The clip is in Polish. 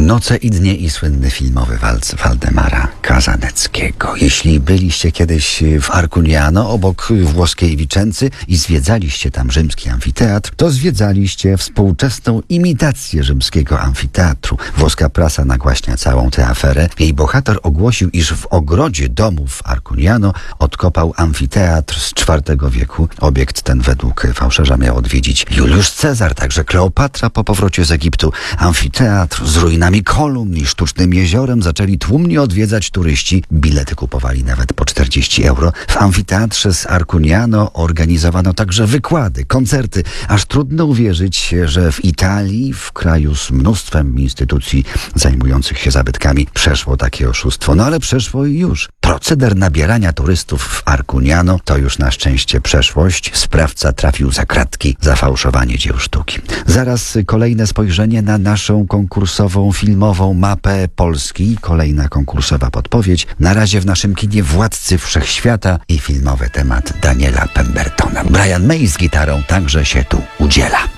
Noce i dnie i słynny filmowy walc Waldemara Kazaneckiego. Jeśli byliście kiedyś w Arcuniano obok włoskiej Vicenzy i zwiedzaliście tam rzymski amfiteatr, to zwiedzaliście współczesną imitację rzymskiego amfiteatru. Włoska prasa nagłaśnia całą tę aferę. Jej bohater ogłosił, iż w ogrodzie domu w Arcuniano odkopał amfiteatr z IV wieku. Obiekt ten według fałszerza miał odwiedzić Juliusz Cezar, także Kleopatra po powrocie z Egiptu. Amfiteatr z ruinami kolumn i sztucznym jeziorem zaczęli tłumnie odwiedzać turyści. Bilety kupowali nawet po 40 euro. W amfiteatrze z Arcuniano organizowano także wykłady, koncerty. Aż trudno uwierzyć, że w Italii, w kraju z mnóstwem instytucji zajmujących się zabytkami, przeszło takie oszustwo. No ale przeszło i już. Proceder nabierania turystów w Arcuniano to już na szczęście przeszłość. Sprawca trafił za kratki za fałszowanie dzieł sztuki. Zaraz kolejne spojrzenie na naszą konkursową filmową mapę Polski. Kolejna konkursowa podpowiedź. Na razie w naszym kinie Władcy Wszechświata i filmowy temat Daniela Pembertona. Brian May z gitarą także się tu udziela.